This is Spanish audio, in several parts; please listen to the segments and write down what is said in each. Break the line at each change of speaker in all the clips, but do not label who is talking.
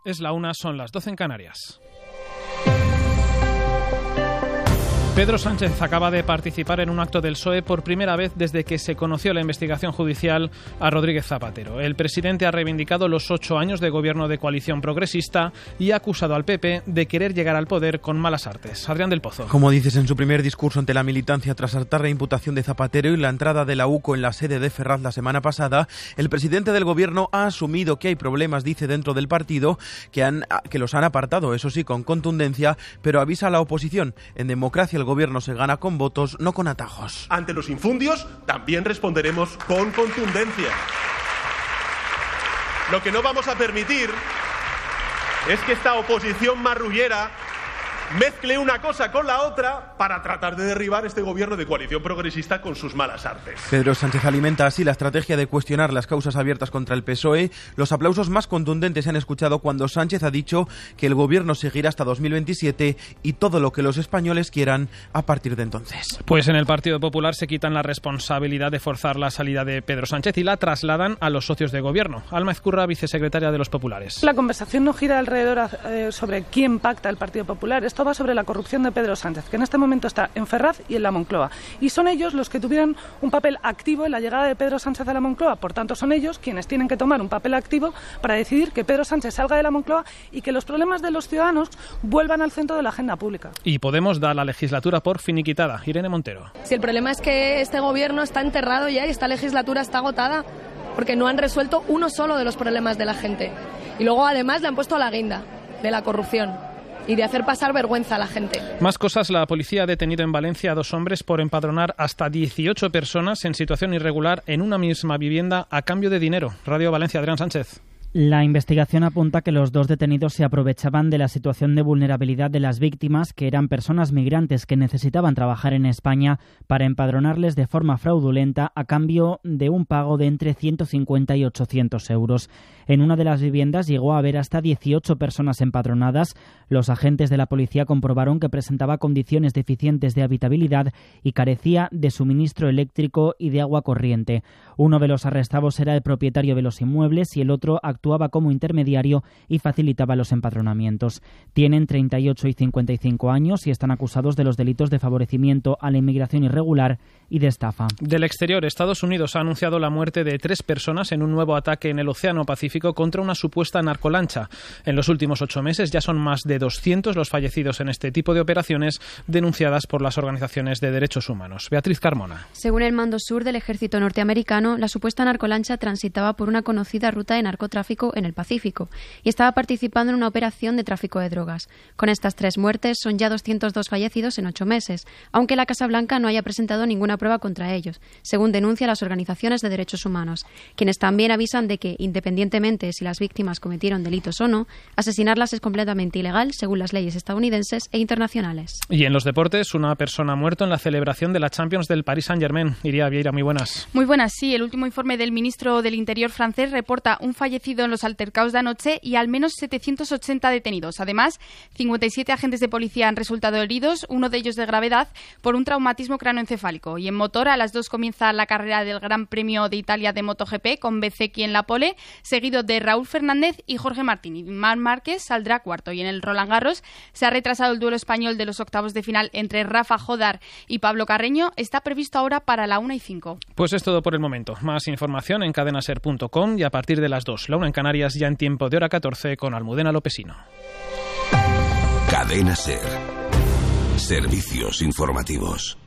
Es la 1, son las 12 en Canarias. Pedro Sánchez acaba de participar en un acto del PSOE por primera vez desde que se conoció la investigación judicial a Rodríguez Zapatero. El presidente ha reivindicado los 8 años de gobierno de coalición progresista y ha acusado al PP de querer llegar al poder con malas artes. Adrián del Pozo.
Como dices en su primer discurso ante la militancia tras hartar la imputación de Zapatero y la entrada de la UCO en la sede de Ferraz la semana pasada, el presidente del gobierno ha asumido que hay problemas, dice, dentro del partido que los han apartado, eso sí, con contundencia, pero avisa a la oposición: en democracia el gobierno se gana con votos, no con atajos.
Ante los infundios también responderemos con contundencia. Lo que no vamos a permitir es que esta oposición marrullera mezcle una cosa con la otra para tratar de derribar este gobierno de coalición progresista con sus malas artes.
Pedro Sánchez alimenta así la estrategia de cuestionar las causas abiertas contra el PSOE. Los aplausos más contundentes se han escuchado cuando Sánchez ha dicho que el gobierno seguirá hasta 2027 y todo lo que los españoles quieran a partir de entonces.
Pues en el Partido Popular se quitan la responsabilidad de forzar la salida de Pedro Sánchez y la trasladan a los socios de gobierno. Alma Ezcurra, vicesecretaria de los populares.
La conversación no gira alrededor sobre quién pacta el Partido Popular. Esto va sobre la corrupción de Pedro Sánchez, que en este momento está en Ferraz y en la Moncloa. Y son ellos los que tuvieron un papel activo en la llegada de Pedro Sánchez a la Moncloa. Por tanto, son ellos quienes tienen que tomar un papel activo para decidir que Pedro Sánchez salga de la Moncloa y que los problemas de los ciudadanos vuelvan al centro de la agenda pública.
Y Podemos da la legislatura por finiquitada. Irene Montero.
Si el problema es que este gobierno está enterrado ya y esta legislatura está agotada, porque no han resuelto uno solo de los problemas de la gente. Y luego además le han puesto la guinda de la corrupción y de hacer pasar vergüenza a la gente.
Más cosas. La policía ha detenido en Valencia a 2 hombres por empadronar hasta 18 personas en situación irregular en una misma vivienda a cambio de dinero. Radio Valencia, Adrián Sánchez.
La investigación apunta que los 2 detenidos se aprovechaban de la situación de vulnerabilidad de las víctimas, que eran personas migrantes que necesitaban trabajar en España, para empadronarles de forma fraudulenta a cambio de un pago de entre 150 y 800 euros. En una de las viviendas llegó a haber hasta 18 personas empadronadas. Los agentes de la policía comprobaron que presentaba condiciones deficientes de habitabilidad y carecía de suministro eléctrico y de agua corriente. Uno de los arrestados era el propietario de los inmuebles y el otro actuaba como intermediario y facilitaba los empadronamientos. Tienen 38 y 55 años y están acusados de los delitos de favorecimiento a la inmigración irregular y de estafa.
Del exterior, Estados Unidos ha anunciado la muerte de 3 personas en un nuevo ataque en el Océano Pacífico contra una supuesta narcolancha. En los últimos 8 meses ya son más de 200 los fallecidos en este tipo de operaciones denunciadas por las organizaciones de derechos humanos. Beatriz Carmona.
Según el Mando Sur del Ejército norteamericano, la supuesta narcolancha transitaba por una conocida ruta de narcotráfico en el Pacífico y estaba participando en una operación de tráfico de drogas. Con estas 3 muertes son ya 202 fallecidos en 8 meses, aunque la Casa Blanca no haya presentado ninguna prueba contra ellos, según denuncian las organizaciones de derechos humanos, quienes también avisan de que, independientemente si las víctimas cometieron delitos o no, asesinarlas es completamente ilegal según las leyes estadounidenses e internacionales.
Y en los deportes, una persona ha muerto en la celebración de la Champions del Paris Saint-Germain. Iria Vieira, muy buenas.
Muy buenas, sí. El último informe del ministro del Interior francés reporta un fallecido en los altercados de anoche y al menos 780 detenidos. Además, 57 agentes de policía han resultado heridos, uno de ellos de gravedad, por un traumatismo cráneoencefálico. Y en motor, a las 2 comienza la carrera del Gran Premio de Italia de MotoGP, con Bezzecchi en la pole, seguido de Raúl Fernández y Jorge Martín. Y Marc Márquez saldrá cuarto. Y en el Roland Garros se ha retrasado el duelo español de los octavos de final entre Rafa Jodar y Pablo Carreño. Está previsto ahora para la 1:05.
Pues es todo por el momento. Más información en cadenaser.com y a partir de las 2, la 1 en Canarias, ya en tiempo de hora 14 con Almudena Lopesino.
Cadena Ser. Servicios informativos.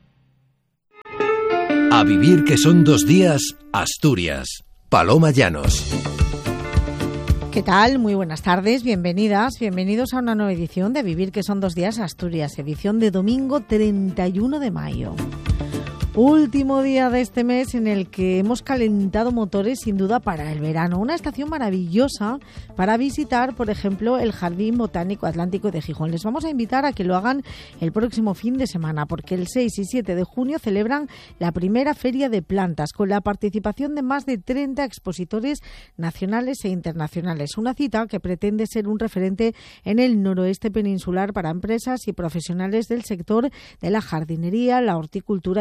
A vivir que son 2 días, Asturias. Paloma Llanos.
¿Qué tal? Muy buenas tardes, bienvenidas, bienvenidos a una nueva edición de Vivir que son 2 días, Asturias, edición de domingo 31 de mayo. Último día de este mes en el que hemos calentado motores sin duda para el verano. Una estación maravillosa para visitar, por ejemplo, el Jardín Botánico Atlántico de Gijón. Les vamos a invitar a que lo hagan el próximo fin de semana, porque el 6 y 7 de junio celebran la primera Feria de Plantas, con la participación de más de 30 expositores nacionales e internacionales. Una cita que pretende ser un referente en el noroeste peninsular para empresas y profesionales del sector de la jardinería, la horticultura y el paisaje.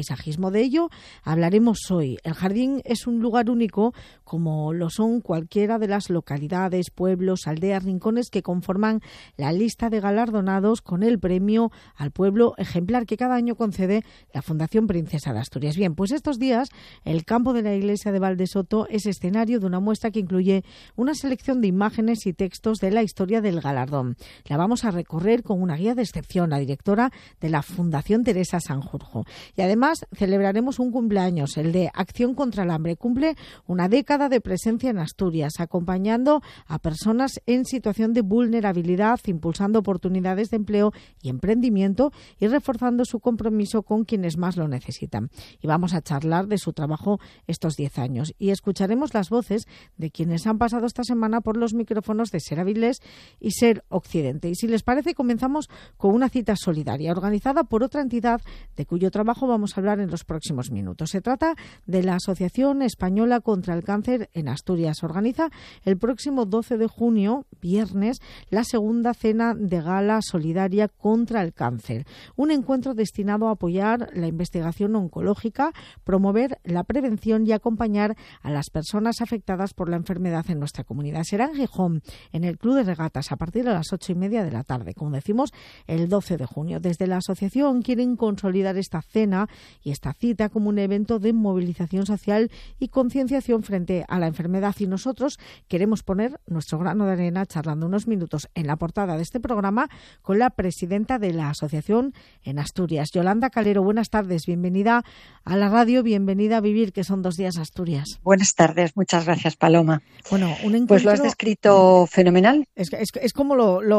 paisajismo. De ello hablaremos hoy. El jardín es un lugar único, como lo son cualquiera de las localidades, pueblos, aldeas, rincones que conforman la lista de galardonados con el premio al pueblo ejemplar que cada año concede la Fundación Princesa de Asturias. Bien, pues estos días el campo de la iglesia de Valdesoto es escenario de una muestra que incluye una selección de imágenes y textos de la historia del galardón. La vamos a recorrer con una guía de excepción, la directora de la Fundación Teresa Sanjurjo. Y además celebraremos un cumpleaños, el de Acción contra el Hambre. Cumple una década de presencia en Asturias, acompañando a personas en situación de vulnerabilidad, impulsando oportunidades de empleo y emprendimiento y reforzando su compromiso con quienes más lo necesitan. Y vamos a charlar de su trabajo estos 10 años. Y escucharemos las voces de quienes han pasado esta semana por los micrófonos de Ser Avilés y Ser Occidente. Y si les parece, comenzamos con una cita solidaria organizada por otra entidad de cuyo trabajo vamos a hablar en los próximos minutos. Se trata de la Asociación Española contra el Cáncer en Asturias. Organiza el próximo 12 de junio, viernes, la segunda cena de gala solidaria contra el cáncer. Un encuentro destinado a apoyar la investigación oncológica, promover la prevención y acompañar a las personas afectadas por la enfermedad en nuestra comunidad. Será en Gijón, en el Club de Regatas, a partir de las 8:30 de la tarde, como decimos, el 12 de junio. Desde la asociación quieren consolidar esta cena y esta cita como un evento de movilización social y concienciación frente a la enfermedad, y nosotros queremos poner nuestro grano de arena charlando unos minutos en la portada de este programa con la presidenta de la asociación en Asturias, Yolanda Calero. Buenas tardes, bienvenida a la radio, bienvenida a Vivir, que son 2 días Asturias.
Buenas tardes, muchas gracias, Paloma.
Bueno, un encuentro...
Pues lo has descrito fenomenal.
Es como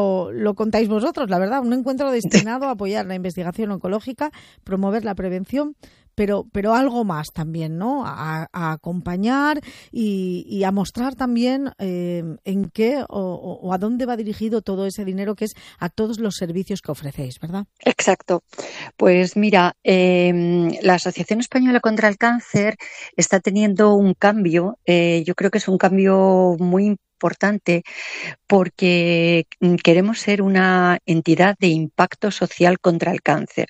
lo contáis vosotros, la verdad, un encuentro destinado a apoyar la investigación oncológica, promover la prevención, pero algo más también, ¿no? A acompañar y a mostrar también en qué o a dónde va dirigido todo ese dinero, que es a todos los servicios que ofrecéis, ¿verdad?
Exacto. Pues mira, la Asociación Española contra el Cáncer está teniendo un cambio. Yo creo que es un cambio muy importante porque queremos ser una entidad de impacto social contra el cáncer.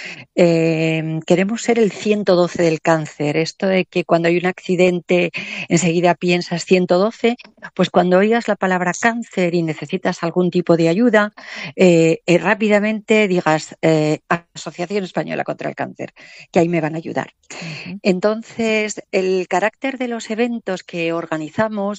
Queremos ser el 112 del cáncer. Esto de que cuando hay un accidente enseguida piensas 112, pues cuando oigas la palabra cáncer y necesitas algún tipo de ayuda, rápidamente digas Asociación Española contra el Cáncer, que ahí me van a ayudar. Uh-huh. Entonces, el carácter de los eventos que organizamos,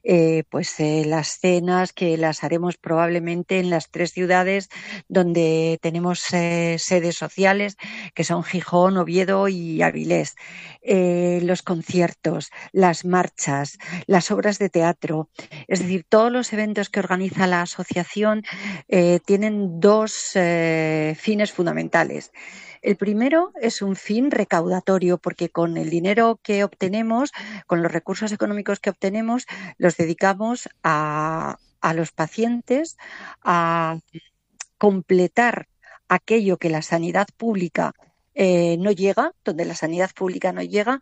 las cenas que las haremos probablemente en las 3 ciudades donde tenemos sedes sociales, que son Gijón, Oviedo y Avilés. Los conciertos, las marchas, las obras de teatro, es decir, todos los eventos que organiza la asociación tienen 2 fines fundamentales. El primero es un fin recaudatorio, porque con el dinero que obtenemos, con los recursos económicos que obtenemos, los dedicamos a los pacientes, a completar aquello que la sanidad pública no llega, donde la sanidad pública no llega,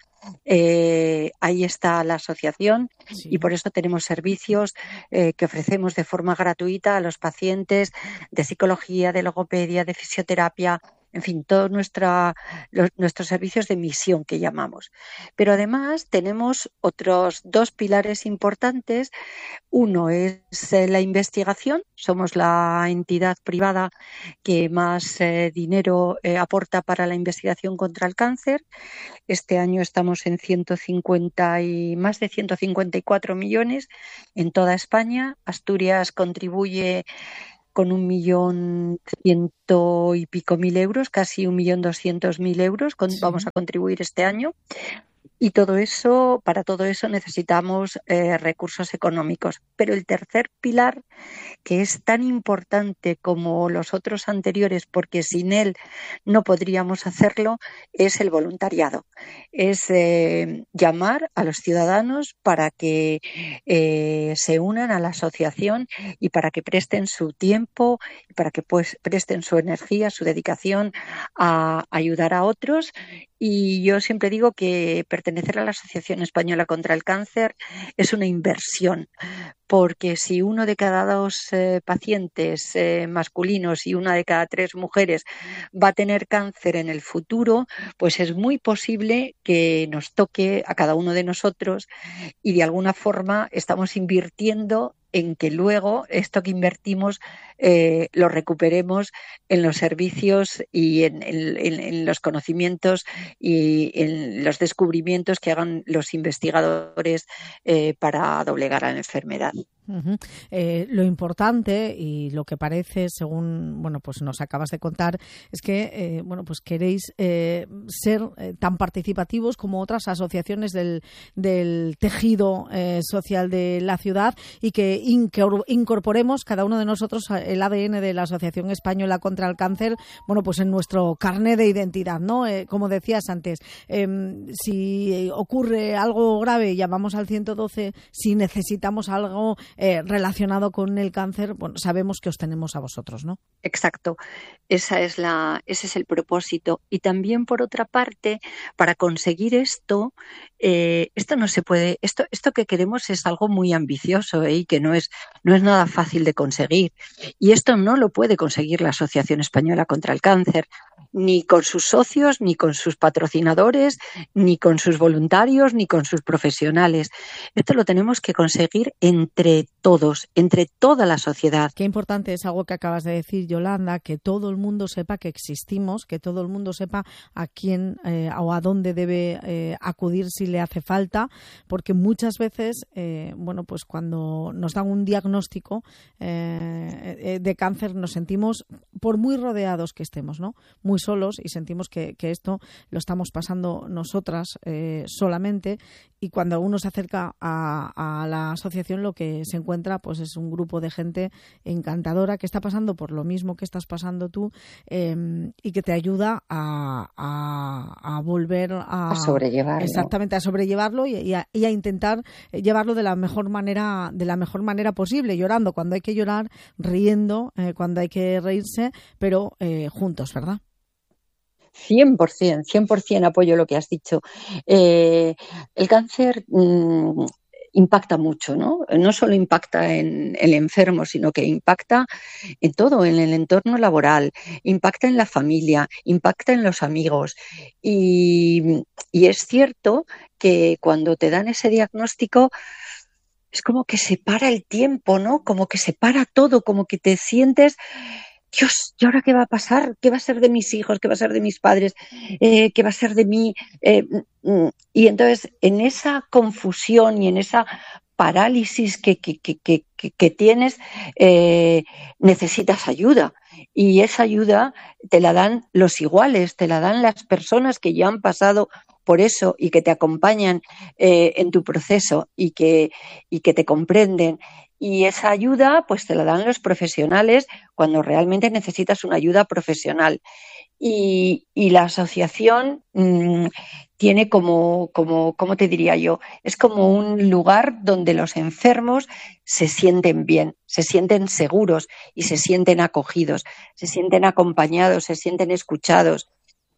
ahí está la asociación. Sí. Y por eso tenemos servicios que ofrecemos de forma gratuita a los pacientes de psicología, de logopedia, de fisioterapia, en fin, todos nuestros servicios de misión que llamamos. Pero además tenemos otros 2 pilares importantes. Uno es la investigación. Somos la entidad privada que más dinero aporta para la investigación contra el cáncer. Este año estamos en más de 154 millones en toda España. Asturias contribuye con 1.100.000 y pico euros, casi 1.200.000 euros, vamos a contribuir este año. Y para todo eso necesitamos recursos económicos. Pero el tercer pilar, que es tan importante como los otros anteriores, porque sin él no podríamos hacerlo, es el voluntariado. Es llamar a los ciudadanos para que se unan a la asociación y para que presten su tiempo, y para que presten su energía, su dedicación a ayudar a otros Y yo siempre digo que pertenecer a la Asociación Española contra el Cáncer es una inversión, porque si 1 de cada 2 pacientes masculinos y 1 de cada 3 mujeres va a tener cáncer en el futuro, pues es muy posible que nos toque a cada uno de nosotros, y de alguna forma estamos invirtiendo en que luego esto que invertimos lo recuperemos en los servicios y en los conocimientos y en los descubrimientos que hagan los investigadores para doblegar a la enfermedad.
Uh-huh. Lo importante y lo que parece, según pues nos acabas de contar, es que pues queréis ser tan participativos como otras asociaciones del tejido social de la ciudad, y que incorporemos cada uno de nosotros el ADN de la Asociación Española contra el Cáncer, pues en nuestro carné de identidad, ¿no? Como decías antes, si ocurre algo grave, llamamos al 112. Si necesitamos algo relacionado con el cáncer, sabemos que os tenemos a vosotros, ¿no?
Exacto, ese es el propósito. Y también, por otra parte, para conseguir esto no se puede, esto que queremos es algo muy ambicioso y que no es nada fácil de conseguir. Y esto no lo puede conseguir la Asociación Española contra el Cáncer, ni con sus socios, ni con sus patrocinadores, ni con sus voluntarios, ni con sus profesionales. Esto lo tenemos que conseguir entre todos, entre toda la sociedad.
Qué importante es algo que acabas de decir, Yolanda, que todo el mundo sepa que existimos, que todo el mundo sepa a quién o a dónde debe acudir si le hace falta, porque muchas veces, pues cuando nos dan un diagnóstico de cáncer nos sentimos, por muy rodeados que estemos, ¿no?, muy solos, y sentimos que esto lo estamos pasando nosotras solamente, y cuando uno se acerca a la asociación, lo que se encuentra pues es un grupo de gente encantadora que está pasando por lo mismo que estás pasando tú, y que te ayuda a volver a
sobrellevarlo.
Exactamente, a sobrellevarlo y a intentar llevarlo de la mejor manera posible, llorando cuando hay que llorar, riendo cuando hay que reírse, pero juntos, ¿verdad?
100% apoyo lo que has dicho. El cáncer impacta mucho, ¿no? No solo impacta en el enfermo, sino que impacta en todo, en el entorno laboral, impacta en la familia, impacta en los amigos. Y es cierto que cuando te dan ese diagnóstico es como que se para el tiempo, ¿no? Como que se para todo, como que te sientes... Dios, ¿y ahora qué va a pasar? ¿Qué va a ser de mis hijos? ¿Qué va a ser de mis padres? ¿Qué va a ser de mí? Y entonces, en esa confusión y en esa parálisis que tienes, necesitas ayuda. Y esa ayuda te la dan los iguales, te la dan las personas que ya han pasado por eso y que te acompañan en tu proceso y que te comprenden. Y esa ayuda pues te la dan los profesionales cuando realmente necesitas una ayuda profesional. Y la asociación tiene como, ¿cómo te diría yo? Es como un lugar donde los enfermos se sienten bien, se sienten seguros y se sienten acogidos, se sienten acompañados, se sienten escuchados.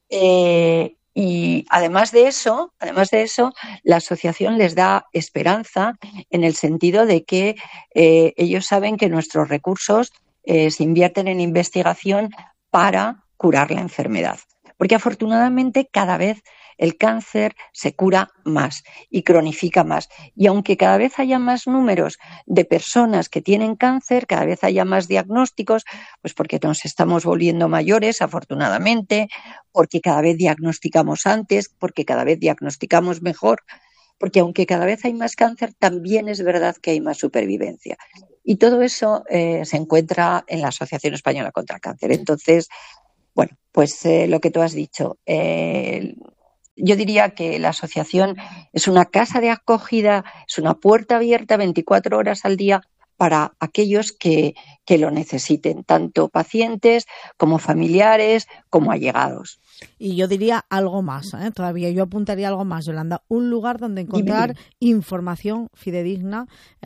Y además de eso, la asociación les da esperanza en el sentido de que ellos saben que nuestros recursos se invierten en investigación para curar la enfermedad. Porque afortunadamente cada vez el cáncer se cura más y cronifica más. Y aunque cada vez haya más números de personas que tienen cáncer, cada vez haya más diagnósticos, pues porque nos estamos volviendo mayores, afortunadamente, porque cada vez diagnosticamos antes, porque cada vez diagnosticamos mejor, porque aunque cada vez hay más cáncer, también es verdad que hay más supervivencia. Y todo eso se encuentra en la Asociación Española contra el Cáncer. Entonces, bueno, pues lo que tú has dicho, yo diría que la asociación es una casa de acogida, es una puerta abierta 24 horas al día para aquellos que lo necesiten, tanto pacientes como familiares como allegados.
Y yo diría algo más, todavía yo apuntaría algo más, Yolanda, un lugar donde encontrar información fidedigna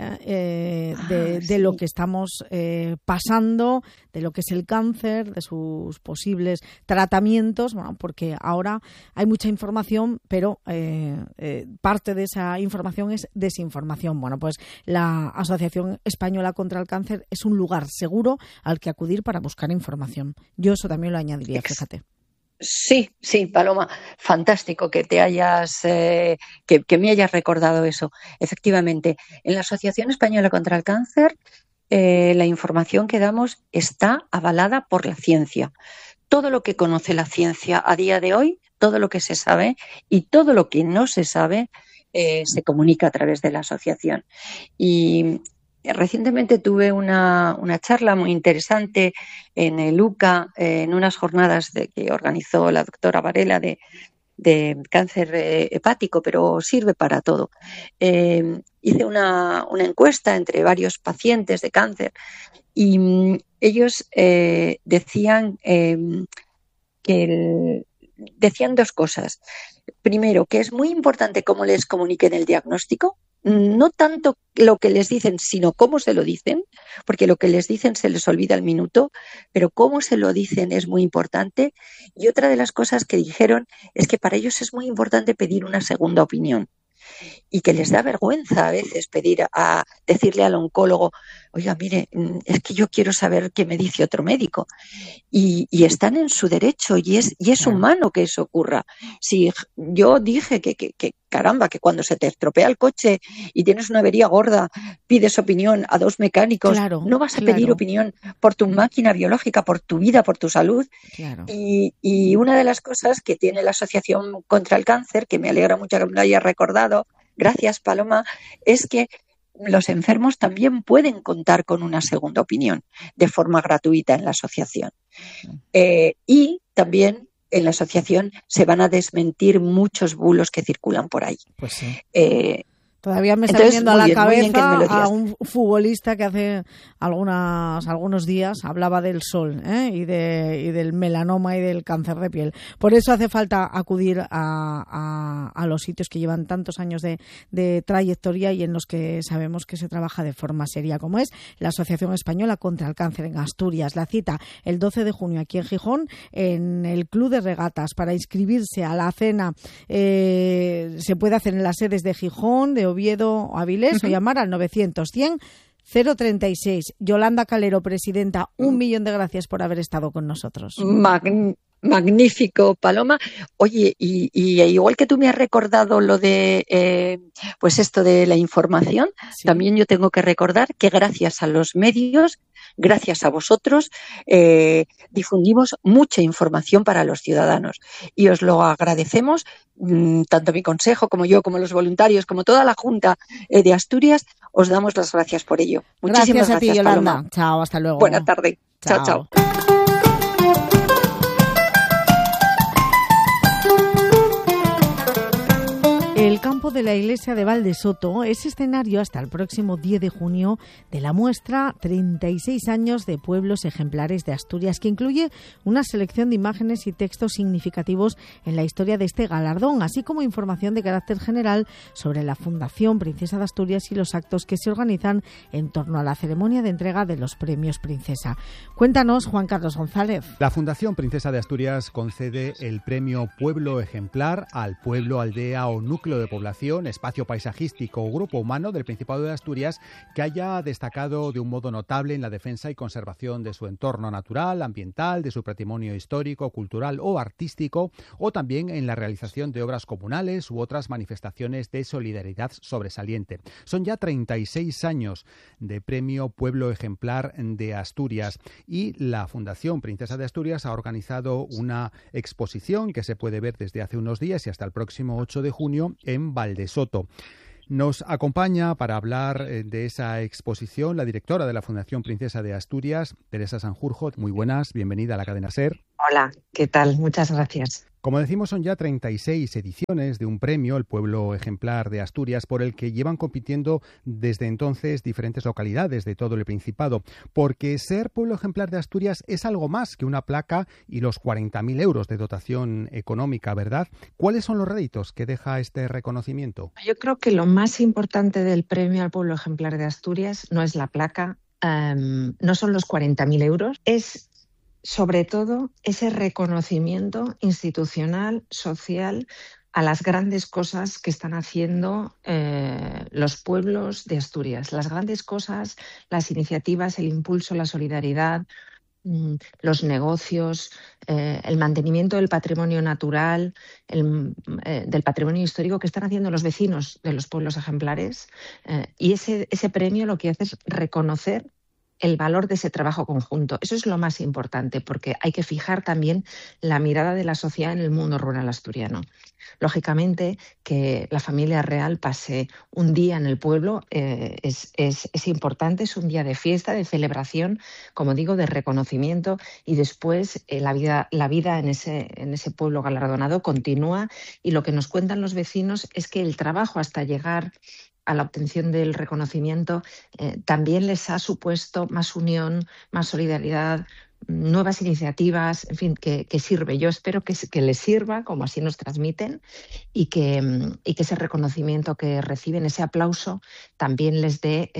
de lo que estamos pasando, de lo que es el cáncer, de sus posibles tratamientos, bueno, porque ahora hay mucha información, pero parte de esa información es desinformación. Bueno, pues la Asociación Española contra el Cáncer es un lugar seguro al que acudir para buscar información. Yo eso también lo añadiría, fíjate.
Sí, Paloma, fantástico que te hayas, que me hayas recordado eso. Efectivamente, en la Asociación Española contra el Cáncer, la información que damos está avalada por la ciencia. Todo lo que conoce la ciencia a día de hoy, todo lo que se sabe y todo lo que no se sabe, se comunica a través de la asociación. Y recientemente tuve una charla muy interesante en el UCA, en unas jornadas que organizó la doctora Varela de cáncer hepático, pero sirve para todo. Hice una encuesta entre varios pacientes de cáncer y ellos decían decían dos cosas. Primero, que es muy importante cómo les comuniquen el diagnóstico, no tanto lo que les dicen, sino cómo se lo dicen, porque lo que les dicen se les olvida al minuto, pero cómo se lo dicen es muy importante. Y otra de las cosas que dijeron es que para ellos es muy importante pedir una segunda opinión y que les da vergüenza a veces decirle al oncólogo, oiga, mire, es que yo quiero saber qué me dice otro médico. Y están en su derecho y es humano que eso ocurra. Si yo dije que caramba, que cuando se te estropea el coche y tienes una avería gorda, pides opinión a dos mecánicos, no vas a pedir opinión por tu máquina biológica, por tu vida, por tu salud. Claro. Y una de las cosas que tiene la Asociación contra el Cáncer, que me alegra mucho que me lo hayas recordado, gracias Paloma, es que los enfermos también pueden contar con una segunda opinión de forma gratuita en la asociación. Y también en la asociación se van a desmentir muchos bulos que circulan por ahí.
Pues sí. Todavía me está viniendo a la cabeza a un futbolista que hace algunos días hablaba del sol y del melanoma y del cáncer de piel. Por eso hace falta acudir a los sitios que llevan tantos años de trayectoria y en los que sabemos que se trabaja de forma seria, como es la Asociación Española contra el Cáncer en Asturias. La cita el 12 de junio aquí en Gijón, en el Club de Regatas. Para inscribirse a la cena se puede hacer en las sedes de Gijón, de Oviedo o Avilés, o llamar al 900-100-036. Yolanda Calero, presidenta, 1.000.000 de gracias por haber estado con nosotros.
Magnífico, Paloma. Oye, y igual que tú me has recordado lo de pues esto de la información, también yo tengo que recordar que gracias a los medios, gracias a vosotros, difundimos mucha información para los ciudadanos y os lo agradecemos, tanto mi consejo como yo, como los voluntarios, como toda la Junta de Asturias, os damos las gracias por ello. Muchísimas gracias a ti,
Yolanda.
Paloma.
Chao, hasta luego.
Buena tarde. Chao.
El campo de la iglesia de Valdesoto es escenario hasta el próximo 10 de junio de la muestra 36 años de pueblos ejemplares de Asturias, que incluye una selección de imágenes y textos significativos en la historia de este galardón, así como información de carácter general sobre la Fundación Princesa de Asturias y los actos que se organizan en torno a la ceremonia de entrega de los premios Princesa. Cuéntanos, Juan Carlos González.
La Fundación Princesa de Asturias concede el premio Pueblo Ejemplar al pueblo, aldea o núcleo de población, espacio paisajístico o grupo humano del Principado de Asturias que haya destacado de un modo notable en la defensa y conservación de su entorno natural, ambiental, de su patrimonio histórico, cultural o artístico, o también en la realización de obras comunales u otras manifestaciones de solidaridad sobresaliente. Son ya 36 años de premio Pueblo Ejemplar de Asturias y la Fundación Princesa de Asturias ha organizado una exposición que se puede ver desde hace unos días y hasta el próximo 8 de junio en Valdesoto. Nos acompaña para hablar de esa exposición la directora de la Fundación Princesa de Asturias, Teresa Sanjurjo. Muy buenas, bienvenida a la cadena SER.
Hola, ¿qué tal? Muchas gracias.
Como decimos, son ya 36 ediciones de un premio, el Pueblo Ejemplar de Asturias, por el que llevan compitiendo desde entonces diferentes localidades de todo el Principado. Porque ser Pueblo Ejemplar de Asturias es algo más que una placa y los 40.000 euros de dotación económica, ¿verdad? ¿Cuáles son los réditos que deja este reconocimiento?
Yo creo que lo más importante del premio al Pueblo Ejemplar de Asturias no es la placa, no son los 40.000 euros, es sobre todo ese reconocimiento institucional, social, a las grandes cosas que están haciendo los pueblos de Asturias. Las grandes cosas, las iniciativas, el impulso, la solidaridad, los negocios, el mantenimiento del patrimonio natural, del patrimonio histórico que están haciendo los vecinos de los pueblos ejemplares. Y ese premio lo que hace es reconocer el valor de ese trabajo conjunto. Eso es lo más importante, porque hay que fijar también la mirada de la sociedad en el mundo rural asturiano. Lógicamente, que la familia real pase un día en el pueblo es importante, es un día de fiesta, de celebración, como digo, de reconocimiento, y después la vida en ese pueblo galardonado continúa, y lo que nos cuentan los vecinos es que el trabajo hasta llegar a la obtención del reconocimiento también les ha supuesto más unión, más solidaridad, nuevas iniciativas, en fin, que sirve. Yo espero que les sirva, como así nos transmiten, y que ese reconocimiento que reciben, ese aplauso, también les dé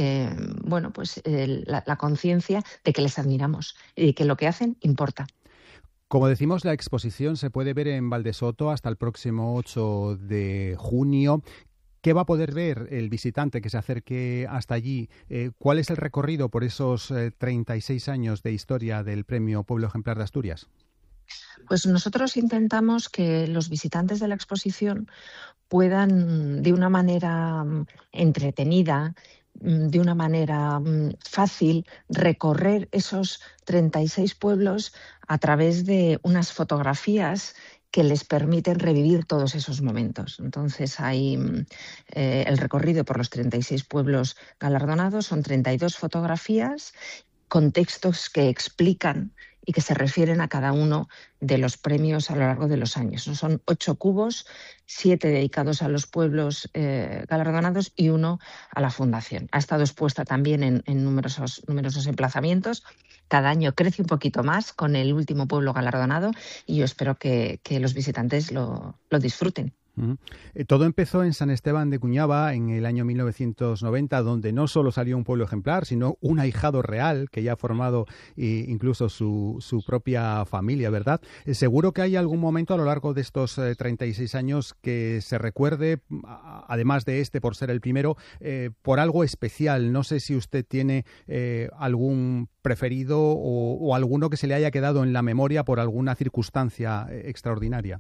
la conciencia de que les admiramos y que lo que hacen importa.
Como decimos, la exposición se puede ver en Valdesoto hasta el próximo 8 de junio. ¿Qué va a poder ver el visitante que se acerque hasta allí? ¿Cuál es el recorrido por esos 36 años de historia del Premio Pueblo Ejemplar de Asturias?
Pues nosotros intentamos que los visitantes de la exposición puedan, de una manera entretenida, de una manera fácil, recorrer esos 36 pueblos a través de unas fotografías que les permiten revivir todos esos momentos. Entonces hay el recorrido por los 36 pueblos galardonados, son 32 fotografías con textos que explican y que se refieren a cada uno de los premios a lo largo de los años. Son 8 cubos, 7 dedicados a los pueblos galardonados y 1 a la Fundación. Ha estado expuesta también en numerosos emplazamientos. Cada año crece un poquito más con el último pueblo galardonado, y yo espero que los visitantes lo disfruten.
Todo empezó en San Esteban de Cuñava en el año 1990, donde no solo salió un pueblo ejemplar, sino un ahijado real que ya ha formado incluso su propia familia, ¿verdad? Seguro que hay algún momento a lo largo de estos 36 años que se recuerde, además de por ser el primero, por algo especial. No sé si usted tiene algún preferido o alguno que se le haya quedado en la memoria por alguna circunstancia extraordinaria.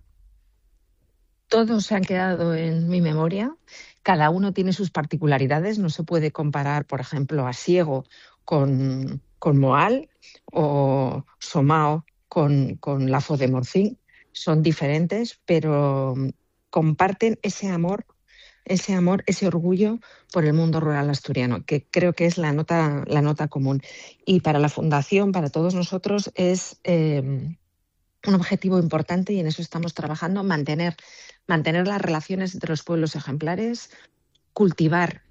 Todos se han quedado en mi memoria, cada uno tiene sus particularidades, no se puede comparar, por ejemplo, a Siego con Moal o Somao con Lafo de Morcín, son diferentes, pero comparten ese amor, ese orgullo por el mundo rural asturiano, que creo que es la nota común. Y para la Fundación, para todos nosotros, es un objetivo importante, y en eso estamos trabajando, mantener las relaciones entre los pueblos ejemplares, cultivar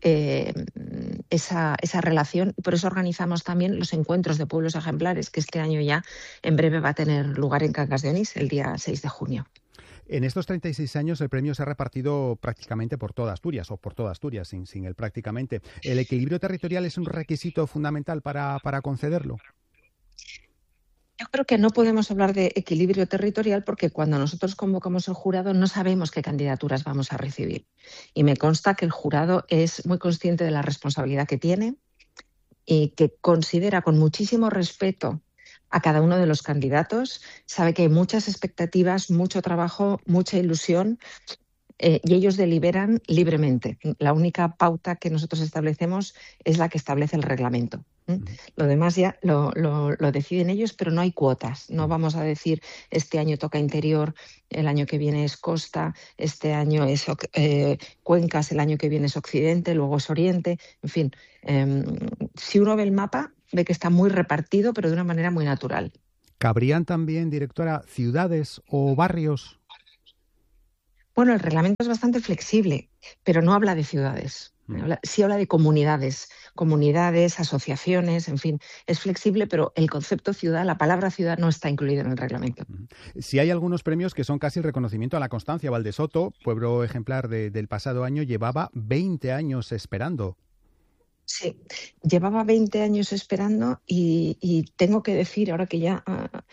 esa relación, y por eso organizamos también los encuentros de pueblos ejemplares, que este año ya en breve va a tener lugar en Cangas de Onís, el día 6 de junio.
En estos 36 años el premio se ha repartido prácticamente por toda Asturias, sin el prácticamente. ¿El equilibrio territorial es un requisito fundamental para concederlo?
Yo creo que no podemos hablar de equilibrio territorial porque cuando nosotros convocamos el jurado no sabemos qué candidaturas vamos a recibir. Y me consta que el jurado es muy consciente de la responsabilidad que tiene y que considera con muchísimo respeto a cada uno de los candidatos. Sabe que hay muchas expectativas, mucho trabajo, mucha ilusión, y ellos deliberan libremente. La única pauta que nosotros establecemos es la que establece el reglamento. Lo demás ya lo deciden ellos, pero no hay cuotas. No vamos a decir este año toca interior, el año que viene es costa, este año es cuencas, el año que viene es occidente, luego es oriente. En fin, si uno ve el mapa, ve que está muy repartido, pero de una manera muy natural.
¿Cabrían también, directora, ciudades o barrios?
Bueno, el reglamento es bastante flexible, pero no habla de ciudades. Sí habla de comunidades, asociaciones, en fin. Es flexible, pero el concepto ciudad, la palabra ciudad, no está incluido en el reglamento.
Si hay algunos premios que son casi el reconocimiento a la constancia. Valdesoto, pueblo ejemplar del pasado año, llevaba 20 años esperando.
Sí, llevaba 20 años esperando y tengo que decir, ahora que ya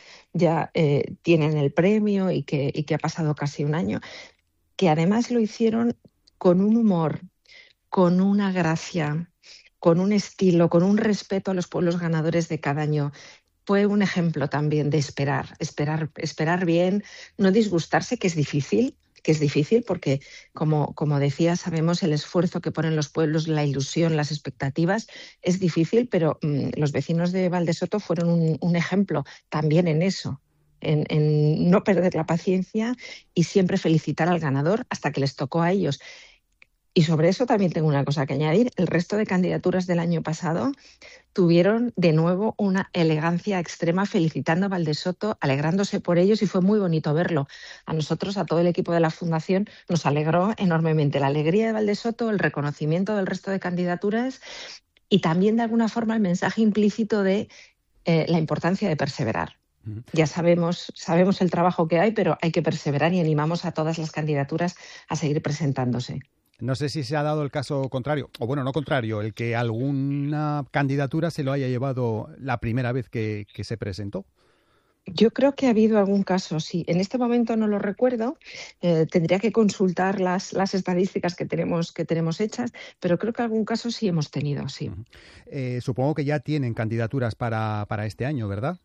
tienen el premio y que ha pasado casi un año, que además lo hicieron con un humor, con una gracia, con un estilo, con un respeto a los pueblos ganadores de cada año. Fue un ejemplo también de esperar bien, no disgustarse, que es difícil porque, como decía, sabemos el esfuerzo que ponen los pueblos, la ilusión, las expectativas. Es difícil, pero los vecinos de Valdesoto fueron un ejemplo también en eso. En no perder la paciencia y siempre felicitar al ganador hasta que les tocó a ellos. Y sobre eso también tengo una cosa que añadir. El resto de candidaturas del año pasado tuvieron de nuevo una elegancia extrema felicitando a Valdesoto, alegrándose por ellos, y fue muy bonito verlo. A nosotros, a todo el equipo de la Fundación, nos alegró enormemente la alegría de Valdesoto, el reconocimiento del resto de candidaturas y también de alguna forma el mensaje implícito de la importancia de perseverar. Ya sabemos el trabajo que hay, pero hay que perseverar y animamos a todas las candidaturas a seguir presentándose.
No sé si se ha dado el caso contrario, o bueno, no contrario, el que alguna candidatura se lo haya llevado la primera vez que se presentó.
Yo creo que ha habido algún caso, sí. En este momento no lo recuerdo. Tendría que consultar las estadísticas que tenemos hechas, pero creo que algún caso sí hemos tenido, sí.
Supongo que ya tienen candidaturas para este año, ¿verdad?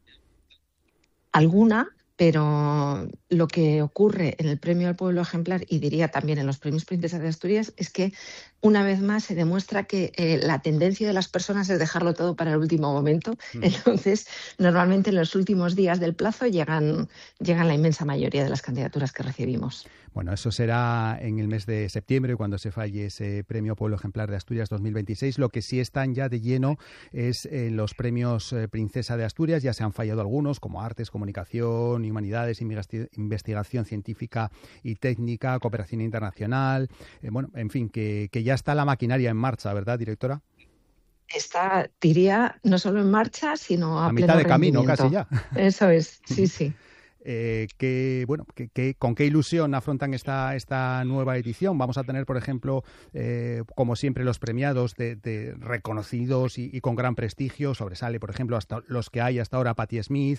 Alguna, pero lo que ocurre en el Premio al Pueblo Ejemplar, y diría también en los Premios Princesa de Asturias, es que una vez más se demuestra que la tendencia de las personas es dejarlo todo para el último momento. Entonces, normalmente en los últimos días del plazo llegan la inmensa mayoría de las candidaturas que recibimos.
Bueno, eso será en el mes de septiembre, cuando se falle ese Premio Pueblo Ejemplar de Asturias 2026. Lo que sí están ya de lleno es los premios Princesa de Asturias. Ya se han fallado algunos, como Artes, Comunicación, Humanidades, Investigación Científica y Técnica, Cooperación Internacional. Bueno, en fin, que ya está la maquinaria en marcha, ¿verdad, directora?
Está, diría, no solo en marcha, sino a
mitad de camino, casi ya.
Eso es, sí.
¿Con qué ilusión afrontan esta nueva edición? Vamos a tener, por ejemplo, como siempre, los premiados de reconocidos y con gran prestigio. Sobresale, por ejemplo, hasta los que hay hasta ahora, Patti Smith.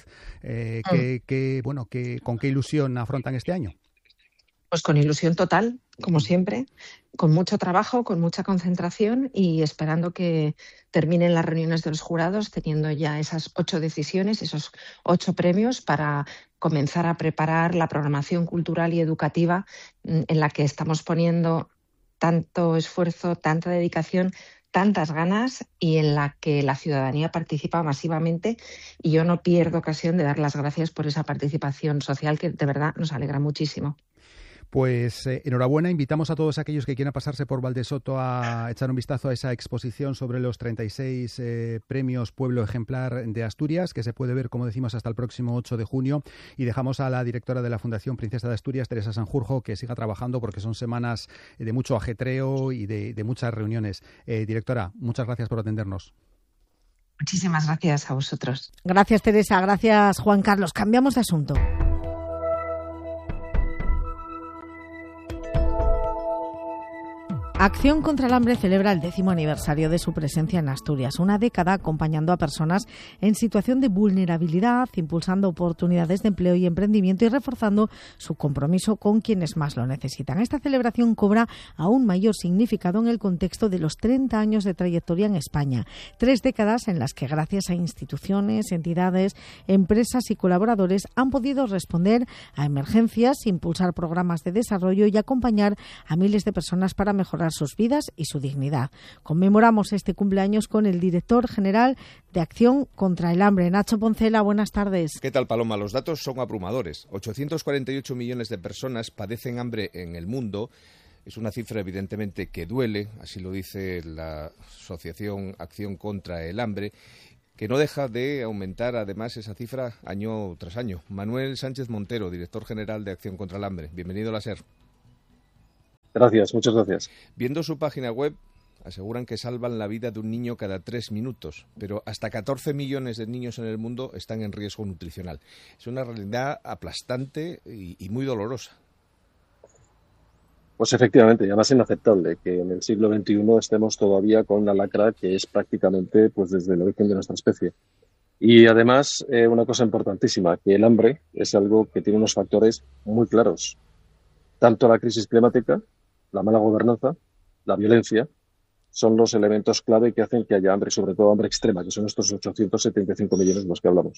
¿Con qué ilusión afrontan este año?
Pues con ilusión total, como siempre, con mucho trabajo, con mucha concentración y esperando que terminen las reuniones de los jurados, teniendo ya esas 8 decisiones, esos 8 premios, para comenzar a preparar la programación cultural y educativa en la que estamos poniendo tanto esfuerzo, tanta dedicación, tantas ganas, y en la que la ciudadanía participa masivamente, y yo no pierdo ocasión de dar las gracias por esa participación social que de verdad nos alegra muchísimo.
Pues enhorabuena, invitamos a todos aquellos que quieran pasarse por Valdesoto a echar un vistazo a esa exposición sobre los 36 premios Pueblo Ejemplar de Asturias, que se puede ver, como decimos, hasta el próximo 8 de junio. Y dejamos a la directora de la Fundación Princesa de Asturias, Teresa Sanjurjo, que siga trabajando, porque son semanas de mucho ajetreo y de muchas reuniones. Directora, muchas gracias por atendernos.
Muchísimas gracias a vosotros.
Gracias, Teresa. Gracias, Juan Carlos. Cambiamos de asunto. Acción contra el Hambre celebra el 10º aniversario de su presencia en Asturias, una década acompañando a personas en situación de vulnerabilidad, impulsando oportunidades de empleo y emprendimiento y reforzando su compromiso con quienes más lo necesitan. Esta celebración cobra aún mayor significado en el contexto de los 30 años de trayectoria en España, 3 décadas en las que, gracias a instituciones, entidades, empresas y colaboradores, han podido responder a emergencias, impulsar programas de desarrollo y acompañar a miles de personas para mejorar sus vidas y su dignidad. Conmemoramos este cumpleaños con el director general de Acción contra el Hambre, Nacho Poncela. Buenas tardes.
¿Qué tal, Paloma? Los datos son abrumadores. 848 millones de personas padecen hambre en el mundo. Es una cifra evidentemente que duele, así lo dice la Asociación Acción contra el Hambre. que no deja de aumentar además esa cifra año tras año. Manuel Sánchez Montero, director general de Acción contra el Hambre. Bienvenido a la SER.
Gracias, muchas gracias.
Viendo su página web, aseguran que salvan la vida de un niño cada 3 minutos, pero hasta 14 millones de niños en el mundo están en riesgo nutricional. Es una realidad aplastante y muy dolorosa.
Pues efectivamente, y además inaceptable que en el siglo XXI estemos todavía con una lacra que es prácticamente pues desde el origen de nuestra especie. Y además, una cosa importantísima, que el hambre es algo que tiene unos factores muy claros. Tanto la crisis climática, la mala gobernanza, la violencia, son los elementos clave que hacen que haya hambre, sobre todo hambre extrema, que son estos 875 millones de los que hablamos.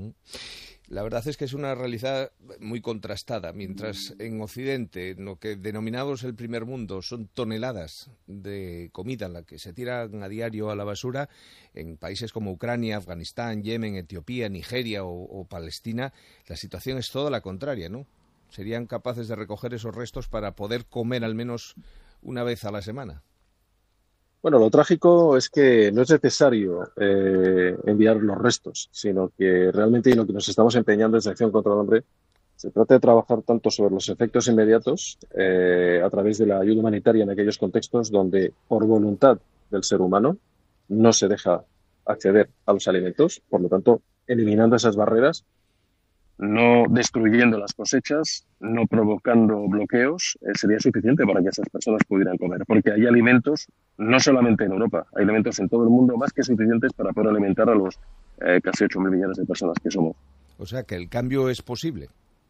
La verdad es que es una realidad muy contrastada. Mientras en Occidente, en lo que denominamos el primer mundo, son toneladas de comida la que se tiran a diario a la basura, en países como Ucrania, Afganistán, Yemen, Etiopía, Nigeria o Palestina, la situación es toda la contraria, ¿no? Serían capaces de recoger esos restos para poder comer al menos una vez a la semana.
Bueno, lo trágico es que no es necesario enviar los restos, sino que realmente lo que nos estamos empeñando desde Acción contra el Hambre se trata de trabajar tanto sobre los efectos inmediatos a través de la ayuda humanitaria en aquellos contextos donde, por voluntad del ser humano, no se deja acceder a los alimentos, por lo tanto, eliminando esas barreras, no destruyendo las cosechas, no provocando bloqueos, sería suficiente para que esas personas pudieran comer. Porque hay alimentos, no solamente en Europa, hay alimentos en todo el mundo más que suficientes para poder alimentar a los casi 8.000 millones de personas que somos.
O sea, que el cambio es posible.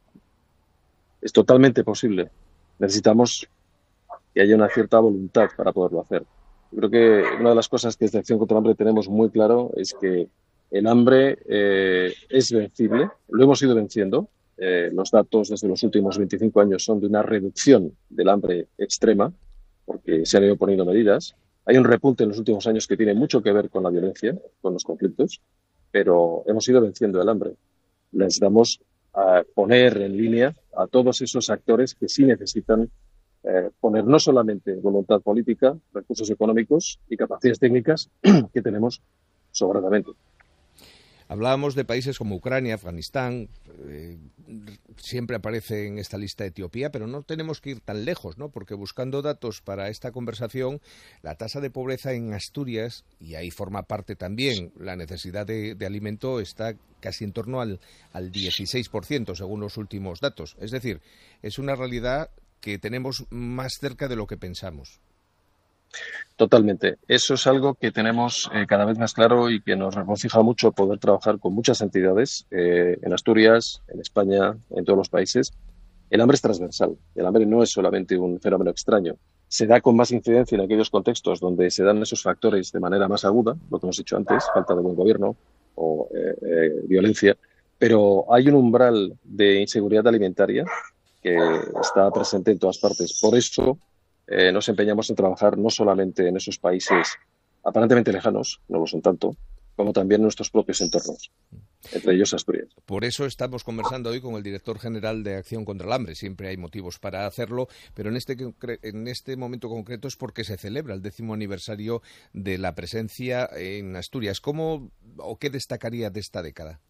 Es totalmente posible. Necesitamos que haya una cierta voluntad para poderlo hacer. Yo creo que una de las cosas que desde Acción contra el Hambre tenemos muy claro es que el hambre es vencible, lo hemos ido venciendo. Los datos desde los últimos 25 años son de una reducción del hambre extrema, porque se han ido poniendo medidas. Hay un repunte en los últimos años que tiene mucho que ver con la violencia, con los conflictos, pero hemos ido venciendo el hambre. Necesitamos poner en línea a todos esos actores que sí necesitan poner no solamente voluntad política, recursos económicos y capacidades técnicas que tenemos sobradamente.
Hablábamos de países como Ucrania, Afganistán, siempre aparece en esta lista Etiopía, pero no tenemos que ir tan lejos, ¿no? Porque buscando datos para esta conversación, la tasa de pobreza en Asturias, y ahí forma parte también la necesidad de alimento, está casi en torno al 16%, según los últimos datos. Es decir, es una realidad que tenemos más cerca de lo que pensamos.
Totalmente. Eso es algo que tenemos cada vez más claro y que nos regocija mucho poder trabajar con muchas entidades en Asturias, en España, en todos los países. El hambre es transversal. El hambre no es solamente un fenómeno extraño. Se da con más incidencia en aquellos contextos donde se dan esos factores de manera más aguda, lo que hemos dicho antes, falta de buen gobierno o violencia, pero hay un umbral de inseguridad alimentaria que está presente en todas partes. Por eso nos empeñamos en trabajar no solamente en esos países aparentemente lejanos, no lo son tanto, como también en nuestros propios entornos, entre ellos Asturias.
Por eso estamos conversando hoy con el director general de Acción contra el Hambre. Siempre hay motivos para hacerlo, pero en este momento concreto es porque se celebra el 10º aniversario de la presencia en Asturias. ¿Cómo o qué destacaría de esta década?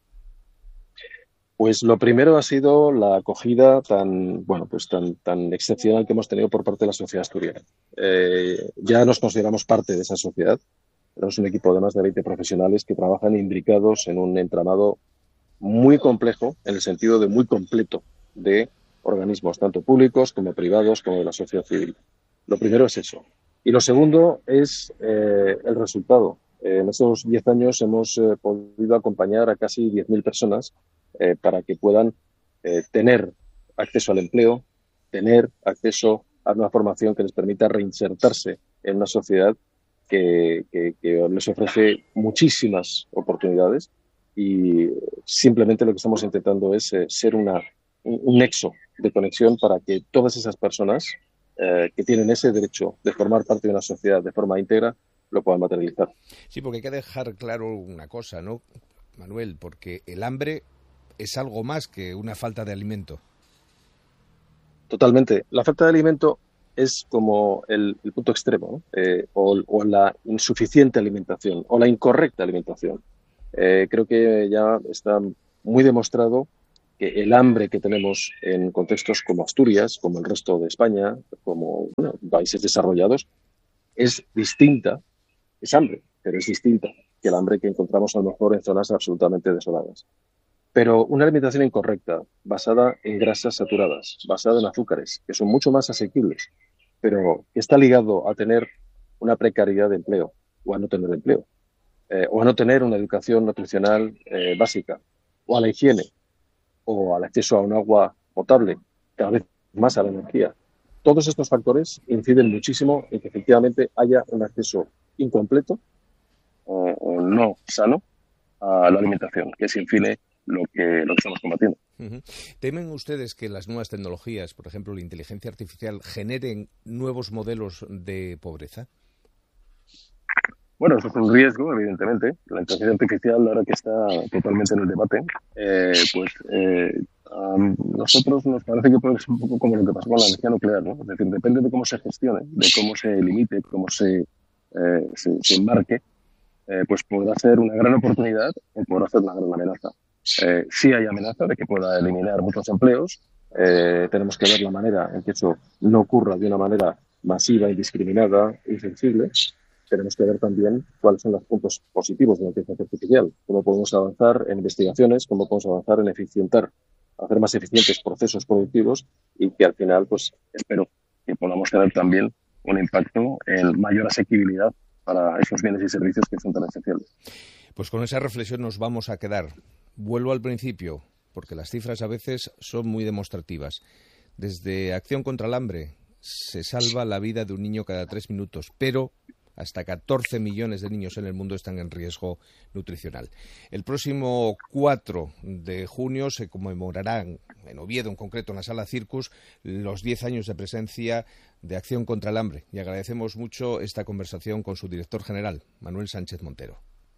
Pues lo primero ha sido la acogida tan excepcional que hemos tenido por parte de la sociedad asturiana. Ya nos consideramos parte de esa sociedad. Tenemos un equipo de más de 20 profesionales que trabajan imbricados en un entramado muy complejo, en el sentido de muy completo, de organismos tanto públicos como privados como de la sociedad civil. Lo primero es eso. Y lo segundo es el resultado. En esos 10 años hemos podido acompañar a casi 10.000 personas para que puedan tener acceso al empleo, tener acceso a una formación que les permita reinsertarse en una sociedad que les ofrece muchísimas oportunidades, y simplemente lo que estamos intentando es ser un nexo de conexión para que todas esas personas que tienen ese derecho de formar parte de una sociedad de forma íntegra lo puedan materializar.
Sí, porque hay que dejar claro una cosa, ¿no, Manuel? Porque el hambre es algo más que una falta de alimento.
Totalmente. La falta de alimento es como el punto extremo, ¿no? O la insuficiente alimentación o la incorrecta alimentación. Creo que ya está muy demostrado que el hambre que tenemos en contextos como Asturias, como el resto de España, como países desarrollados, es distinta, es hambre, pero es distinta que el hambre que encontramos a lo mejor en zonas absolutamente desoladas. Pero una alimentación incorrecta, basada en grasas saturadas, basada en azúcares, que son mucho más asequibles, pero que está ligado a tener una precariedad de empleo o a no tener empleo, o a no tener una educación nutricional básica, o a la higiene, o al acceso a un agua potable, cada vez más a la energía. Todos estos factores inciden muchísimo en que efectivamente haya un acceso incompleto o no sano a la alimentación, que es, en fin, lo que estamos combatiendo.
¿Temen ustedes que las nuevas tecnologías, por ejemplo la inteligencia artificial, generen nuevos modelos de pobreza?
Bueno, eso es un riesgo, evidentemente. La inteligencia artificial, ahora que está totalmente en el debate, a nosotros nos parece que puede ser un poco como lo que pasó con la energía nuclear, ¿no? Es decir, depende de cómo se gestione, de cómo se limite, cómo se enmarque, pues podrá ser una gran oportunidad o podrá ser una gran amenaza. Sí hay amenaza de que pueda eliminar muchos empleos. Tenemos que ver la manera en que eso no ocurra de una manera masiva, indiscriminada, insensible. Tenemos que ver también cuáles son los puntos positivos de la inteligencia artificial, cómo podemos avanzar en investigaciones, cómo podemos avanzar en hacer más eficientes procesos productivos y que al final, pues espero que podamos tener también un impacto en mayor asequibilidad para esos bienes y servicios que son tan esenciales.
Pues con esa reflexión nos vamos a quedar. Vuelvo al principio, porque las cifras a veces son muy demostrativas. Desde Acción contra el Hambre se salva la vida de un niño cada 3 minutos, pero hasta 14 millones de niños en el mundo están en riesgo nutricional. El próximo 4 de junio se conmemorarán, en Oviedo en concreto, en la Sala Circus, los 10 años de presencia de Acción contra el Hambre. Y agradecemos mucho esta conversación con su director general, Manuel Sánchez Montero.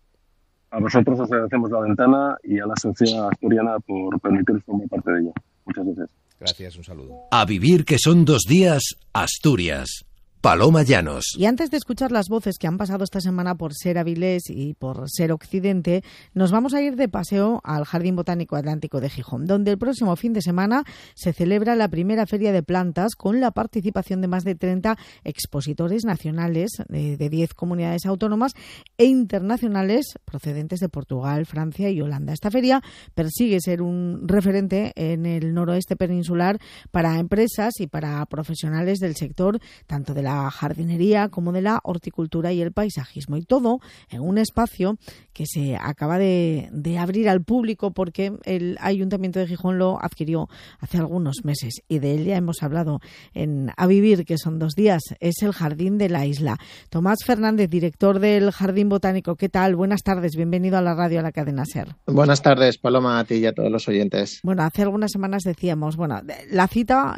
A vosotros os agradecemos la ventana y a la sociedad asturiana por permitirnos formar parte de ella. Muchas gracias.
Gracias, un saludo.
A vivir que son 2 días, Asturias. Paloma Llanos.
Y antes de escuchar las voces que han pasado esta semana por Ser Avilés y por Ser Occidente, nos vamos a ir de paseo al Jardín Botánico Atlántico de Gijón, donde el próximo fin de semana se celebra la primera feria de plantas con la participación de más de 30 expositores nacionales de 10 comunidades autónomas e internacionales procedentes de Portugal, Francia y Holanda. Esta feria persigue ser un referente en el noroeste peninsular para empresas y para profesionales del sector, tanto de la jardinería como de la horticultura y el paisajismo, y todo en un espacio que se acaba de abrir al público porque el Ayuntamiento de Gijón lo adquirió hace algunos meses y de él ya hemos hablado en A Vivir, que son 2 días. Es el Jardín de la Isla. Tomás Fernández, director del Jardín Botánico, ¿qué tal? Buenas tardes, bienvenido a la radio, a la cadena SER.
Buenas tardes, Paloma, a ti y a todos los oyentes.
Bueno, hace algunas semanas decíamos, la cita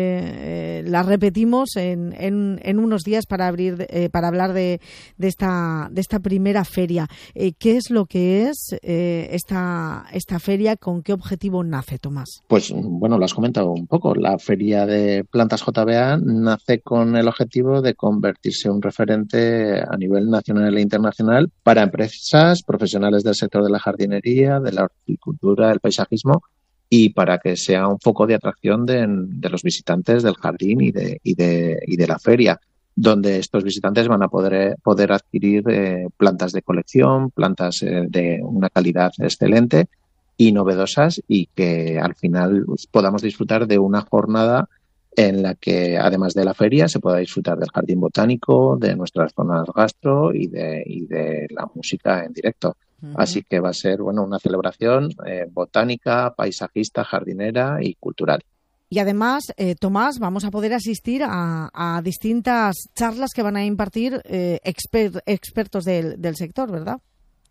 la repetimos en unos días para hablar de esta primera feria. ¿Qué es lo que es esta feria? ¿Con qué objetivo nace, Tomás?
Pues bueno, lo has comentado un poco. La Feria de Plantas JBA nace con el objetivo de convertirse en un referente a nivel nacional e internacional para empresas, profesionales del sector de la jardinería, de la horticultura, del paisajismo, y para que sea un foco de atracción de los visitantes del jardín y de la feria, donde estos visitantes van a poder adquirir plantas de colección, plantas de una calidad excelente y novedosas, y que al final podamos disfrutar de una jornada en la que, además de la feria, se pueda disfrutar del jardín botánico, de nuestras zonas gastro y de la música en directo. Uh-huh. Así que va a ser una celebración botánica, paisajista, jardinera y cultural.
Y además, Tomás, vamos a poder asistir a distintas charlas que van a impartir expertos del sector, ¿verdad?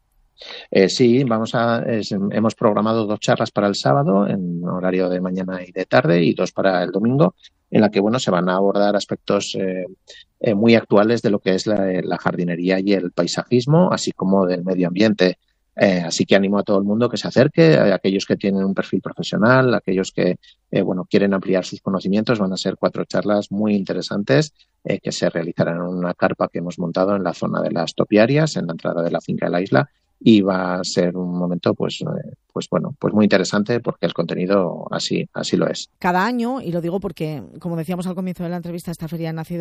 Sí, hemos programado 2 charlas para el sábado en horario de mañana y de tarde, y 2 para el domingo, en la que se van a abordar aspectos muy actuales de lo que es la jardinería y el paisajismo, así como del medio ambiente. Así que animo a todo el mundo que se acerque, a aquellos que tienen un perfil profesional, a aquellos que quieren ampliar sus conocimientos. Van a ser 4 charlas muy interesantes que se realizarán en una carpa que hemos montado en la zona de las topiarias, en la entrada de la finca de la isla, y va a ser un momento pues muy interesante porque el contenido así lo es.
Cada año, y lo digo porque, como decíamos al comienzo de la entrevista, esta feria ha nacido